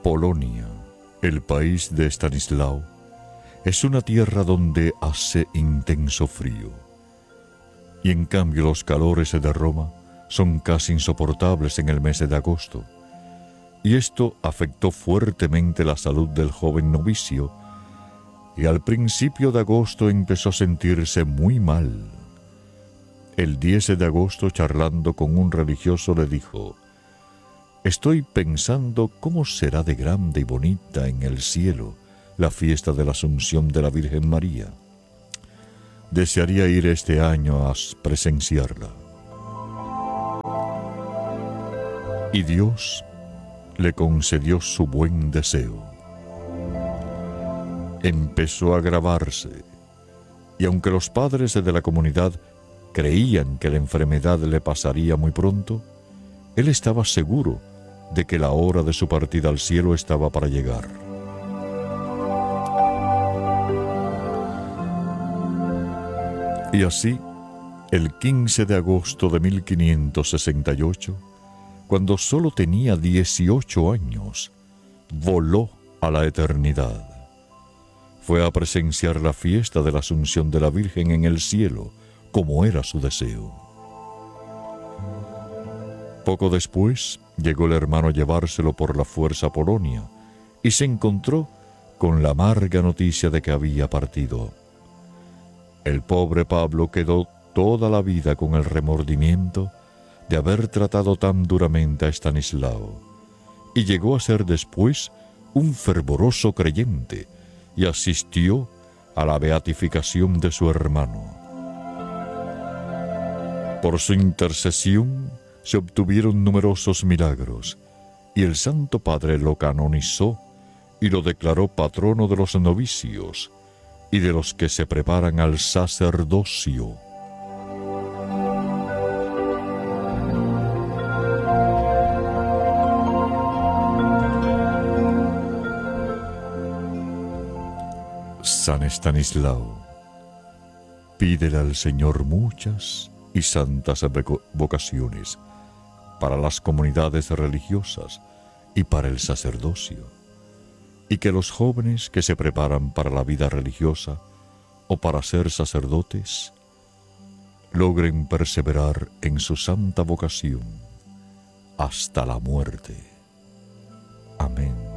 Polonia, el país de Stanislao, es una tierra donde hace intenso frío. Y en cambio los calores de Roma son casi insoportables en el mes de agosto. Y esto afectó fuertemente la salud del joven novicio, y al principio de agosto empezó a sentirse muy mal. El 10 de agosto, charlando con un religioso, le dijo: «Estoy pensando cómo será de grande y bonita en el cielo la fiesta de la Asunción de la Virgen María. Desearía ir este año a presenciarla». Y Dios le concedió su buen deseo. Empezó a agravarse, y aunque los padres de la comunidad creían que la enfermedad le pasaría muy pronto, él estaba seguro de que la hora de su partida al cielo estaba para llegar. Y así, el 15 de agosto de 1568, cuando solo tenía 18 años, voló a la eternidad. Fue a presenciar la fiesta de la Asunción de la Virgen en el cielo, como era su deseo. Poco después, llegó el hermano a llevárselo por la fuerza a Polonia y se encontró con la amarga noticia de que había partido. El pobre Pablo quedó toda la vida con el remordimiento de haber tratado tan duramente a Stanislao, y llegó a ser después un fervoroso creyente y asistió a la beatificación de su hermano. Por su intercesión se obtuvieron numerosos milagros, y el Santo Padre lo canonizó y lo declaró patrono de los novicios y de los que se preparan al sacerdocio. San Estanislao, pídele al Señor muchas y santas vocaciones para las comunidades religiosas y para el sacerdocio, y que los jóvenes que se preparan para la vida religiosa o para ser sacerdotes logren perseverar en su santa vocación hasta la muerte. Amén.